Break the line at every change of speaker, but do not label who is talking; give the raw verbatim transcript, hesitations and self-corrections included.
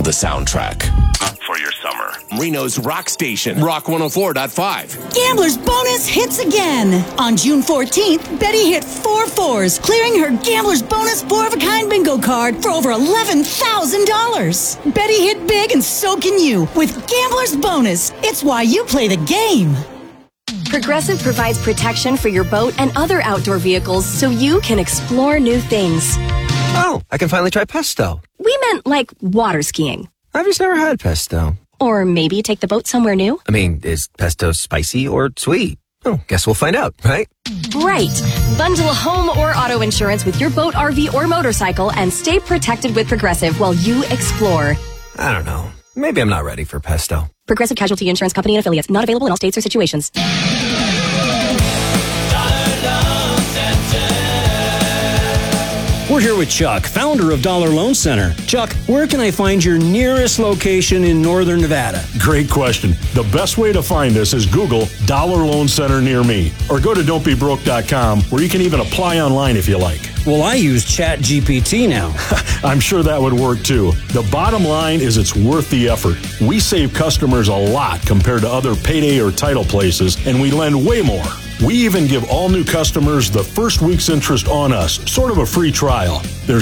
the soundtrack for your summer. Reno's Rock Station, Rock one oh four point five.
Gambler's Bonus hits again. On June fourteenth, Betty hit four fours, clearing her Gambler's Bonus four-of-a-kind bingo card for over eleven thousand dollars. Betty hit big, and so can you with Gambler's Bonus. It's why you play the game.
Progressive provides protection for your boat and other outdoor vehicles so you can explore new things.
Oh, I can finally try pesto.
We meant like water skiing.
I've just never had pesto.
Or maybe take the boat somewhere new.
I mean, is pesto spicy or sweet? Oh, guess we'll find out, right?
Right. Bundle home or auto insurance with your boat, R V, or motorcycle and stay protected with Progressive while you explore.
I don't know. Maybe I'm not ready for pesto.
Progressive Casualty Insurance Company and affiliates. Not available in all states or situations.
We're here with Chuck, founder of Dollar Loan Center. Chuck, where can I find your nearest location in Northern Nevada?
Great question. The best way to find us is Google Dollar Loan Center near me, or go to don't be broke dot com, where you can even apply online if you like.
Well, I use Chat G P T now.
I'm sure that would work too. The bottom line is it's worth the effort. We save customers a lot compared to other payday or title places, and we lend way more. We even give all new customers the first week's interest on us, sort of a free trial. There's